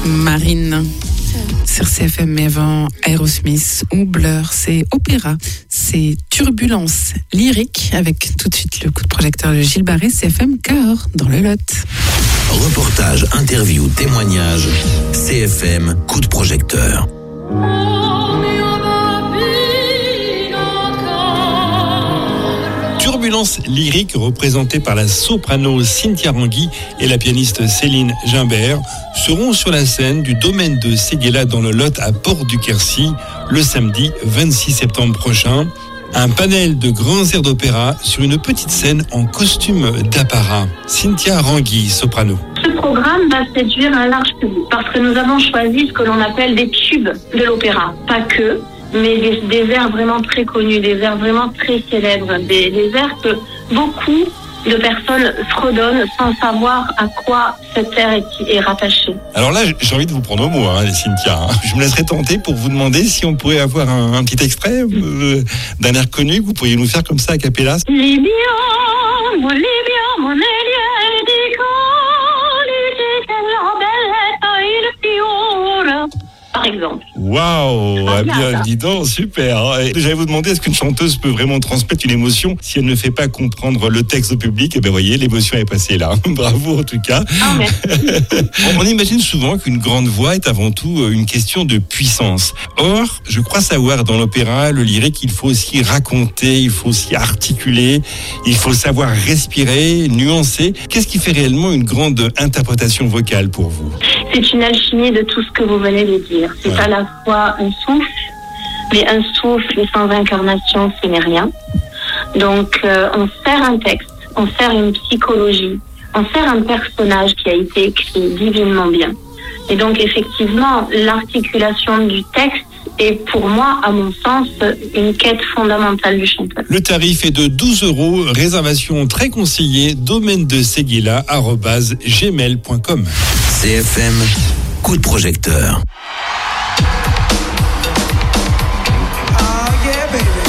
Marine sur CFM, mais avant Aerosmith ou Blur, c'est opéra, c'est turbulence lyrique avec tout de suite le coup de projecteur de Gilles Barré, CFM Cahors dans le Lot. Reportage, interview, témoignage, CFM coup de projecteur. Turbulence lyrique représentée par la soprano Cynthia Rangui et la pianiste Céline Gimbert seront sur la scène du domaine de Séguéla dans le Lot à Port-du-Quercy le samedi 26 septembre prochain. Un panel de grands airs d'opéra sur une petite scène en costume d'apparat. Cynthia Rangui, soprano. Ce programme va séduire un large public parce que nous avons choisi ce que l'on appelle des tubes de l'opéra. Pas que, mais des airs vraiment très connus, des airs vraiment très célèbres, des airs que beaucoup de personnes fredonnent sans savoir à quoi cet air est rattaché. Alors là, j'ai envie de vous prendre au mot, Cynthia. Je me laisserai tenter pour vous demander si on pourrait avoir un petit extrait d'un air connu que vous pourriez nous faire comme ça a cappella. Libia, mon par exemple. Waouh, bien, dis donc, super. J'allais vous demander, est-ce qu'une chanteuse peut vraiment transmettre une émotion si elle ne fait pas comprendre le texte au public? Et bien, voyez, l'émotion est passée là. Bravo, en tout cas. Ah, merci. On imagine souvent qu'une grande voix est avant tout une question de puissance. Or, je crois savoir dans l'opéra, le lyrique, il faut aussi raconter, il faut aussi articuler, il faut savoir respirer, nuancer. Qu'est-ce qui fait réellement une grande interprétation vocale pour vous? C'est une alchimie de tout ce que vous venez de dire. C'est à la fois un souffle, mais un souffle sans incarnation, ce n'est rien. Donc, on sert un texte, on sert une psychologie, on sert un personnage qui a été écrit divinement bien. Et donc, effectivement, l'articulation du texte est pour moi, à mon sens, une quête fondamentale du chanteur. Le tarif est de 12 €, réservation très conseillée, domaine de Séguéla @gmail.com. CFM coup de projecteur.